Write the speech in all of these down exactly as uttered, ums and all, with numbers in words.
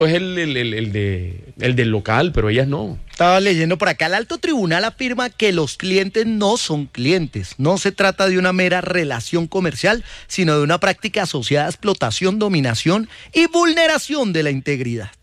Es el, el, el, el, de, el del local, pero ellas no. Estaba leyendo por acá, el alto tribunal afirma que los clientes no son clientes. No se trata de una mera relación comercial, sino de una práctica asociada a explotación, dominación y vulneración de la integridad.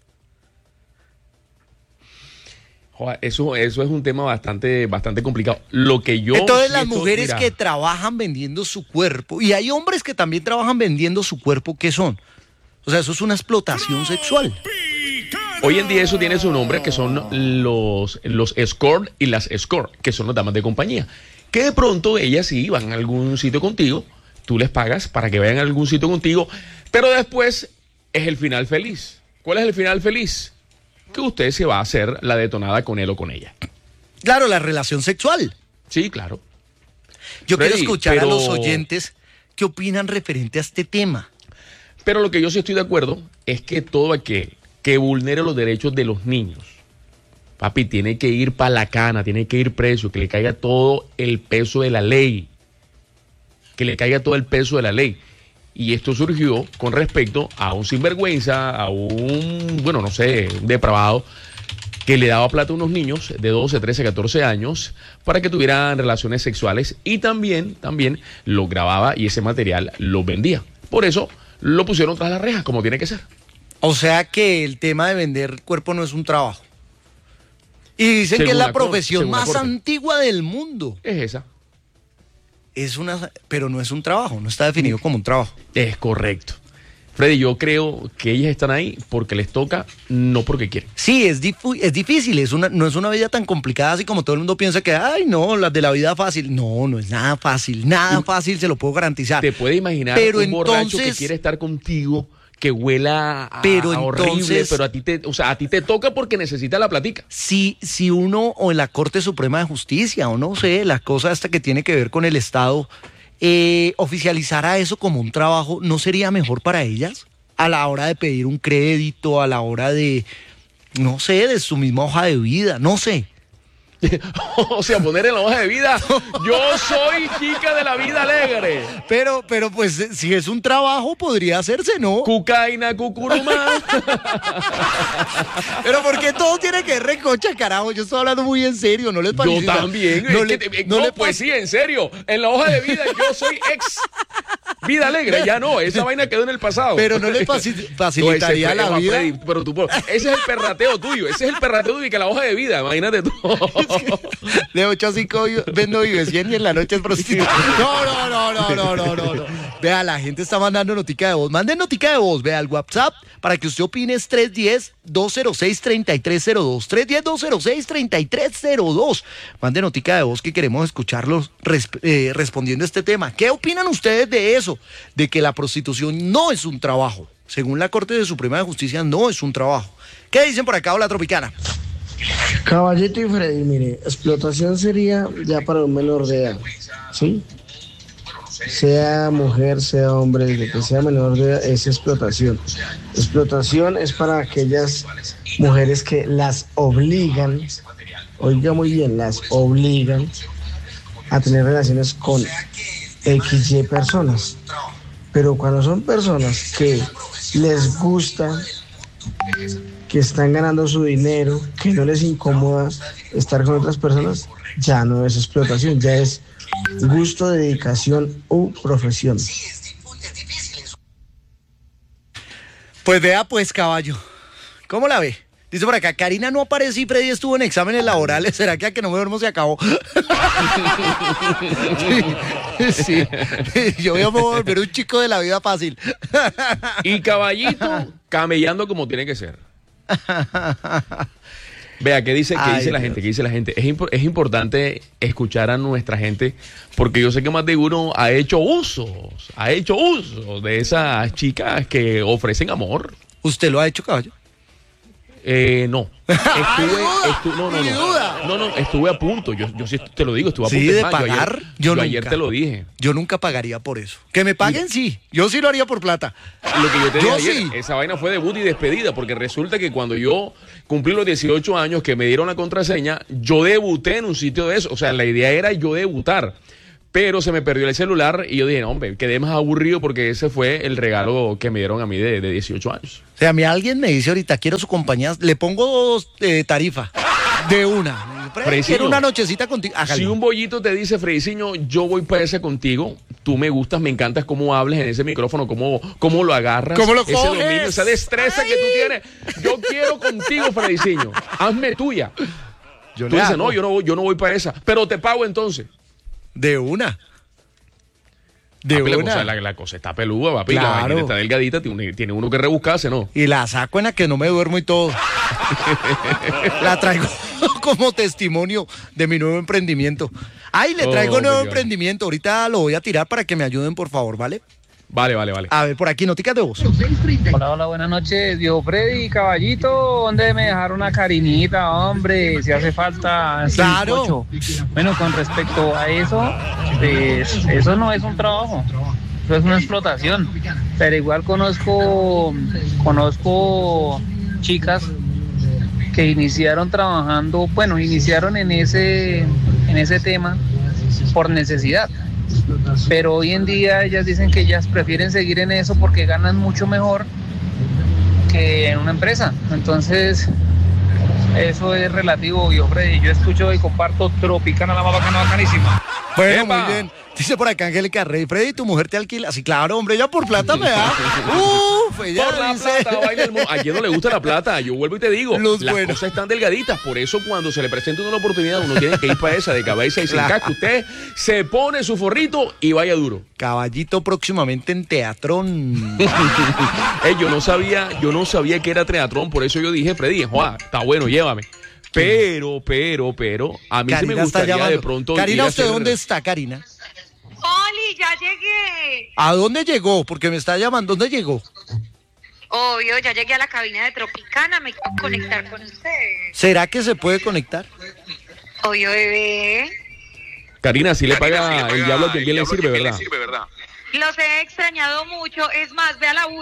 Joder, eso, eso es un tema bastante, bastante complicado. Lo que yo Entonces las siento, mujeres mira, que trabajan vendiendo su cuerpo, y hay hombres que también trabajan vendiendo su cuerpo, ¿qué son? O sea, eso es una explotación sexual. Hoy en día eso tiene su nombre, que son los, los escort y las escort, que son las damas de compañía. Que de pronto ellas sí van a algún sitio contigo, tú les pagas para que vayan a algún sitio contigo, pero después es el final feliz. ¿Cuál es el final feliz? Que usted se va a hacer la detonada con él o con ella. Claro, la relación sexual. Sí, claro. Yo Freddy, quiero escuchar pero... a los oyentes qué opinan referente a este tema. Pero lo que yo sí estoy de acuerdo es que todo aquel que vulnere los derechos de los niños, papi, tiene que ir para la cana, tiene que ir preso, que le caiga todo el peso de la ley. Que le caiga todo el peso de la ley. Y esto surgió con respecto a un sinvergüenza, a un, bueno, no sé, depravado, que le daba plata a unos niños de doce, trece, catorce años para que tuvieran relaciones sexuales y también, también lo grababa y ese material lo vendía. Por eso lo pusieron tras las rejas, como tiene que ser. O sea que el tema de vender cuerpo no es un trabajo. Y dicen Según que es la, la profesión corte, más según la corte. antigua del mundo. Es esa. Es una, pero no es un trabajo, no está definido como un trabajo. Es correcto. Freddy, yo creo que ellas están ahí porque les toca, no porque quieren. Sí, es, difu- es difícil, es una, no es una vida tan complicada así como todo el mundo piensa que, ay, no, las de la vida fácil. No, no es nada fácil, nada fácil, se lo puedo garantizar. Te puedes imaginar Pero un borracho entonces- que quiere estar contigo, que huela a, Pero a horrible, entonces- pero a ti te, o sea, a ti te toca porque necesita la platica. Si, si uno o en la Corte Suprema de Justicia, o no sé, la cosa esta que tiene que ver con el Estado, eh, oficializara eso como un trabajo, ¿no sería mejor para ellas? A la hora de pedir un crédito, a la hora de, no sé, de su misma hoja de vida, no sé. O sea, poner en la hoja de vida, yo soy chica de la vida alegre. Pero, pero pues eh, si es un trabajo podría hacerse, ¿no? Cucaina, cucurumá. Pero porque todo tiene que ver recocha, carajo. Yo estoy hablando muy en serio, ¿no les parece? Yo también. No, Es le, que te- no no, le pues pasa- sí, en serio. En la hoja de vida yo soy ex vida alegre. Ya no, esa vaina quedó en el pasado. Pero no le faci- facilitaría No, ese- la Eva, vida. Freddy, pero tú, ese es el perrateo tuyo. Ese es el perrateo tuyo, que la hoja de vida, imagínate tú. De ocho a cinco vi- vendo vive cien y en la noche es prostituta. No, no, no, no, no, no, no, no. Vea, la gente está mandando notica de voz. Manden notica de voz, vea, el WhatsApp para que usted opine es tres uno cero, dos cero seis, tres tres cero dos. tres uno cero, dos cero seis, tres tres cero dos. Manden notica de voz que queremos escucharlos resp- eh, respondiendo a este tema. ¿Qué opinan ustedes de eso? De que la prostitución no es un trabajo. Según la Corte de Suprema de Justicia, no es un trabajo. ¿Qué dicen por acá, Hola Tropicana? Caballito y Freddy, mire, explotación sería ya para un menor de edad, ¿sí? Sea mujer, sea hombre, desde que sea menor de edad, es explotación. Explotación es para aquellas mujeres que las obligan, oiga muy bien, las obligan a tener relaciones con equis ye personas. Pero cuando son personas que les gusta, que están ganando su dinero, que no les incomoda estar con otras personas, ya no es explotación, ya es gusto, dedicación u profesión. Pues vea pues, caballo. ¿Cómo la ve? Dice por acá, Karina no apareció y Freddy estuvo en exámenes laborales. ¿Será que a que no me duermo se acabó? Sí, sí. Yo voy a volver un chico de la vida fácil. Y Caballito camellando como tiene que ser. Vea, ¿qué dice, qué Ay, dice la Dios. gente? ¿Qué dice la gente? Es, impo- es importante escuchar a nuestra gente, porque yo sé que más de uno ha hecho usos, ha hecho uso de esas chicas que ofrecen amor. ¿Usted lo ha hecho, caballo? Eh, no. Ay, Estuve, duda, estu- no, no, ni no, duda. no, no, estuve a punto. Yo, yo sí te lo digo, estuve a Sí, punto. Es de más, yo ayer- pagar, yo, yo nunca. ayer te lo dije. Yo nunca pagaría por eso. Que me paguen, sí. Yo sí lo haría por plata. Lo que yo te Yo dije ayer, sí. esa vaina fue debut y despedida, porque resulta que cuando yo cumplí los dieciocho años que me dieron la contraseña, yo debuté en un sitio de eso. O sea, la idea era yo debutar. pero se me perdió el celular y yo dije, no, hombre, quedé más aburrido porque ese fue el regalo que me dieron a mí de, de dieciocho años. O sea, a mí alguien me dice ahorita, quiero su compañía, le pongo dos eh, tarifa de una. Frediciño, quiero una nochecita contigo. Si un bollito te dice, Frediciño, yo voy para ese contigo, tú me gustas, me encantas cómo hablas en ese micrófono, cómo, cómo lo agarras, ¿Cómo lo ese coges? dominio, esa destreza Ay. que tú tienes. Yo quiero contigo, Frediciño, hazme tuya. Yo Tú le dices, hago. no, yo no, voy- yo no voy para esa, pero te pago entonces. De una. De Papi, la una. cosa, la, la cosa está peluda, papi. La Claro. vaina está delgadita, tiene, tiene uno que rebuscarse, ¿no? Y la saco en la que no me duermo y todo. La traigo como testimonio de mi nuevo emprendimiento. Ay, le traigo Oh, nuevo my God. emprendimiento. Ahorita lo voy a tirar para que me ayuden, por favor, ¿vale? Vale, vale, vale. A ver, por aquí, noticas de voz. Hola, hola, buenas noches, Diego Freddy, caballito, ¿dónde me dejaron una carinita, hombre? Si hace falta. sí, Claro. pocho. Bueno, con respecto a eso, pues eso no es un trabajo, eso es una explotación. Pero igual conozco, conozco chicas que iniciaron trabajando, bueno, iniciaron en ese, en ese tema por necesidad. Pero hoy en día ellas dicen que ellas prefieren seguir en eso porque ganan mucho mejor que en una empresa. Entonces, eso es relativo, yo, Freddy. Yo escucho y comparto Tropicana, la más bacana, bacanísima. Bueno, ¡Epa! muy bien. Dice por acá Angélica Rey, Freddy, ¿tu mujer te alquila? Sí, claro, hombre, ella por plata me da. Uf, ella Por la dice... plata, baila el mo- ¿A quién no le gusta la plata? Yo vuelvo y te digo, Los las buenos. cosas están delgaditas, por eso cuando se le presenta una oportunidad uno tiene que ir para esa de cabeza y sin Claro. casco. Usted se pone su forrito y vaya duro. Caballito próximamente en Teatrón. Ey, yo no sabía, yo no sabía que era triatlón, por eso yo dije, Freddy, Juan, está bueno, llévame. Pero, pero, pero, a mí sí me Karina está gustaría llamando. de pronto. ir Karina, a ¿usted hacer- dónde está, Karina? Oli, ya llegué. ¿A dónde llegó? Porque me está llamando. ¿Dónde llegó? Obvio, ya llegué a la cabina de Tropicana, me quiero conectar con ustedes. ¿Será que se puede conectar? Obvio, bebé. Karina, si le paga el diablo a quien bien le sirve, ¿verdad? Los he extrañado mucho. Es más, ve a la